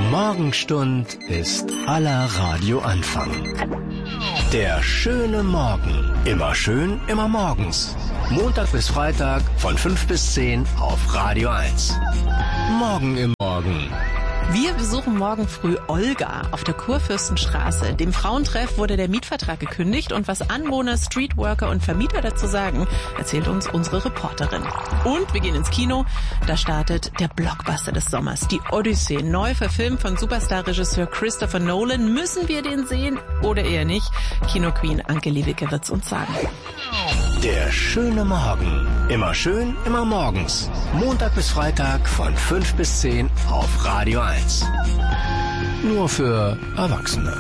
Morgenstund ist aller Radioanfang. Der schöne Morgen. Immer schön, immer morgens. Montag bis Freitag von 5 bis 10 auf Radio 1. Morgen im Morgen. Wir besuchen morgen früh Olga auf der Kurfürstenstraße. Dem Frauentreff wurde der Mietvertrag gekündigt und was Anwohner, Streetworker und Vermieter dazu sagen, erzählt uns unsere Reporterin. Und wir gehen ins Kino. Da startet der Blockbuster des Sommers, die Odyssee. Neu verfilmt von Superstar-Regisseur Christopher Nolan. Müssen wir den sehen oder eher nicht? Kino-Queen Anke Liebeke wird's uns sagen. Der schöne Morgen. Immer schön, immer morgens. Montag bis Freitag von 5 bis 10 auf Radio 1. Nur für Erwachsene.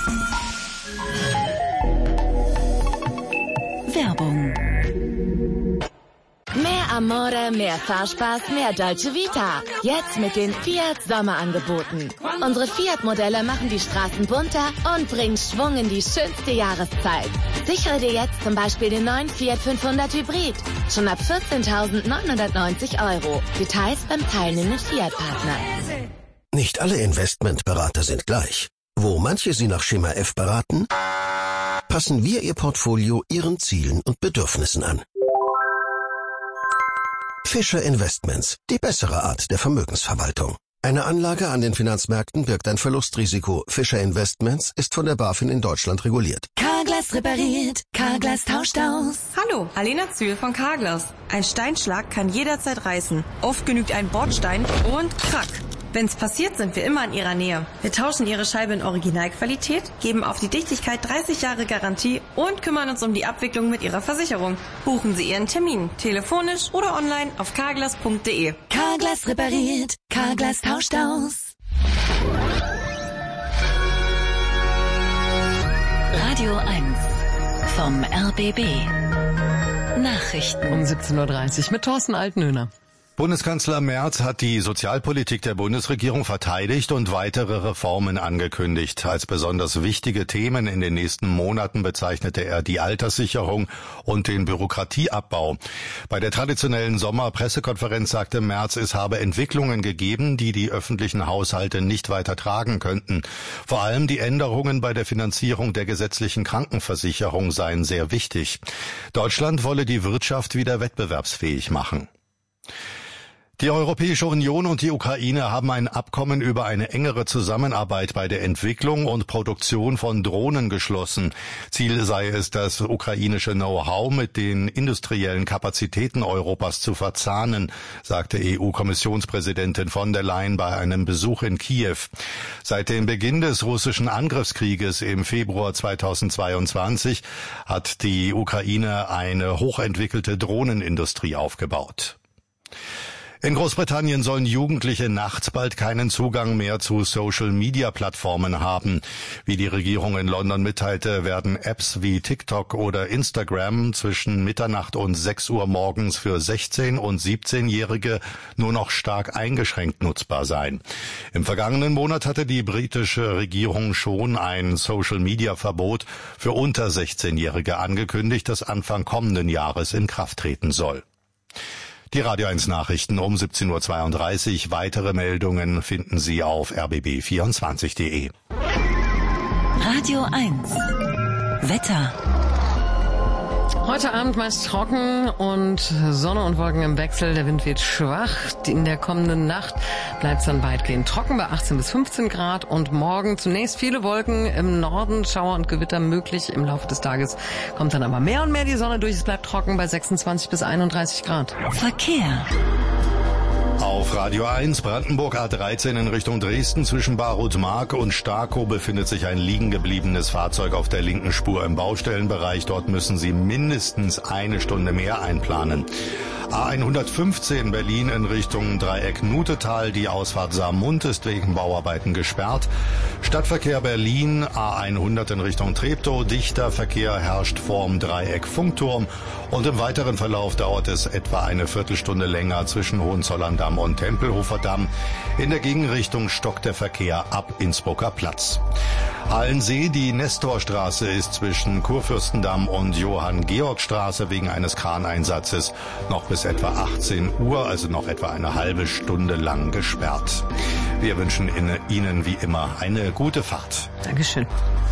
Werbung. Mehr Amore, mehr Fahrspaß, mehr Dolce Vita. Jetzt mit den Fiat Sommerangeboten. Unsere Fiat-Modelle machen die Straßen bunter und bringen Schwung in die schönste Jahreszeit. Sichere dir jetzt zum Beispiel den neuen Fiat 500 Hybrid. Schon ab 14.990 €. Details beim teilnehmenden Fiat-Partner. Nicht alle Investmentberater sind gleich. Wo manche Sie nach Schema F beraten, passen wir Ihr Portfolio Ihren Zielen und Bedürfnissen an. Fischer Investments, die bessere Art der Vermögensverwaltung. Eine Anlage an den Finanzmärkten birgt ein Verlustrisiko. Fischer Investments ist von der BaFin in Deutschland reguliert. Carglass repariert, Carglass tauscht aus. Hallo, Alena Zühl von Carglass. Ein Steinschlag kann jederzeit reißen. Oft genügt ein Bordstein und krack. Wenn's passiert, sind wir immer in Ihrer Nähe. Wir tauschen Ihre Scheibe in Originalqualität, geben auf die Dichtigkeit 30 Jahre Garantie und kümmern uns um die Abwicklung mit Ihrer Versicherung. Buchen Sie Ihren Termin, telefonisch oder online auf carglass.de. Carglass repariert, Carglass tauscht aus. Radio 1 vom RBB. Nachrichten. Um 17.30 Uhr mit Thorsten Altnöhner. Bundeskanzler Merz hat die Sozialpolitik der Bundesregierung verteidigt und weitere Reformen angekündigt. Als besonders wichtige Themen in den nächsten Monaten bezeichnete er die Alterssicherung und den Bürokratieabbau. Bei der traditionellen Sommerpressekonferenz sagte Merz, es habe Entwicklungen gegeben, die die öffentlichen Haushalte nicht weiter tragen könnten. Vor allem die Änderungen bei der Finanzierung der gesetzlichen Krankenversicherung seien sehr wichtig. Deutschland wolle die Wirtschaft wieder wettbewerbsfähig machen. Die Europäische Union und die Ukraine haben ein Abkommen über eine engere Zusammenarbeit bei der Entwicklung und Produktion von Drohnen geschlossen. Ziel sei es, das ukrainische Know-how mit den industriellen Kapazitäten Europas zu verzahnen, sagte EU-Kommissionspräsidentin von der Leyen bei einem Besuch in Kiew. Seit dem Beginn des russischen Angriffskrieges im Februar 2022 hat die Ukraine eine hochentwickelte Drohnenindustrie aufgebaut. In Großbritannien sollen Jugendliche nachts bald keinen Zugang mehr zu Social-Media-Plattformen haben. Wie die Regierung in London mitteilte, werden Apps wie TikTok oder Instagram zwischen Mitternacht und 6 Uhr morgens für 16- und 17-Jährige nur noch stark eingeschränkt nutzbar sein. Im vergangenen Monat hatte die britische Regierung schon ein Social-Media-Verbot für unter 16-Jährige angekündigt, das Anfang kommenden Jahres in Kraft treten soll. Die Radio 1 Nachrichten um 17.32 Uhr. Weitere Meldungen finden Sie auf rbb24.de. Radio 1 Wetter. Heute Abend meist trocken und Sonne und Wolken im Wechsel. Der Wind wird schwach. In der kommenden Nacht bleibt es dann weitgehend trocken bei 18 bis 15 Grad. Und morgen zunächst viele Wolken im Norden, Schauer und Gewitter möglich. Im Laufe des Tages kommt dann aber mehr und mehr die Sonne durch. Es bleibt trocken bei 26 bis 31 Grad. Verkehr. Auf Radio 1 Brandenburg A13 in Richtung Dresden zwischen Barutmark und Starkow befindet sich ein liegen gebliebenes Fahrzeug auf der linken Spur im Baustellenbereich. Dort müssen Sie mindestens eine Stunde mehr einplanen. A115 Berlin in Richtung Dreieck Nutetal. Die Ausfahrt Saarmund ist wegen Bauarbeiten gesperrt. Stadtverkehr Berlin A100 in Richtung Treptow. Dichter Verkehr herrscht vorm Dreieck Funkturm. Und im weiteren Verlauf dauert es etwa eine Viertelstunde länger zwischen Hohenzollern-Damm und Tempelhofer Damm. In der Gegenrichtung stockt der Verkehr ab Innsbrucker Platz. Hallensee, die Nestorstraße ist zwischen Kurfürstendamm und Johann-Georg-Straße wegen eines Kraneinsatzes noch bis etwa 18 Uhr, also noch etwa eine halbe Stunde lang gesperrt. Wir wünschen Ihnen wie immer eine gute Fahrt. Dankeschön.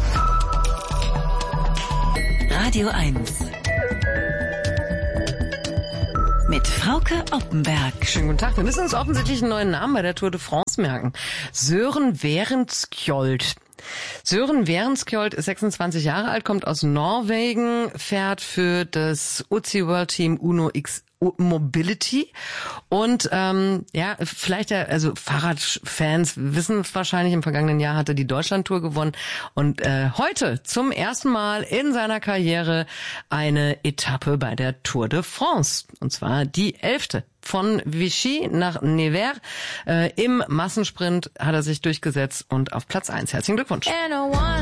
Radio 1 mit Frauke Oppenberg. Schönen guten Tag. Wir müssen uns offensichtlich einen neuen Namen bei der Tour de France merken. Søren Werenskjold. Søren Werenskjold ist 26 Jahre alt, kommt aus Norwegen, fährt für das UCI World Team Uno X Mobility und vielleicht also Fahrradfans wissen es wahrscheinlich, im vergangenen Jahr hatte die Deutschlandtour gewonnen und heute zum ersten Mal in seiner Karriere eine Etappe bei der Tour de France, und zwar die 11. Von Vichy nach Nevers. Im Massensprint hat er sich durchgesetzt und auf Platz 1. Herzlichen Glückwunsch.